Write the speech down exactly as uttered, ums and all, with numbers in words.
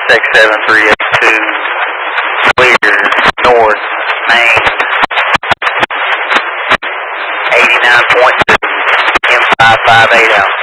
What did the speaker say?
six seven three eight two, clear, north, main, eighty-nine point two, M five five eight out.